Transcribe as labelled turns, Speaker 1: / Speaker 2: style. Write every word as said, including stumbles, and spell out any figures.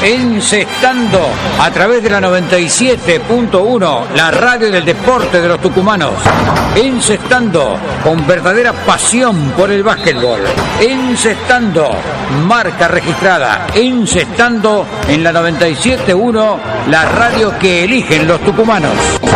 Speaker 1: Encestando a través de la noventa y siete punto uno, la radio del deporte de los tucumanos. Encestando con verdadera pasión por el básquetbol. Encestando, marca registrada. Encestando en la noventa y siete punto uno, la radio que eligen los tucumanos.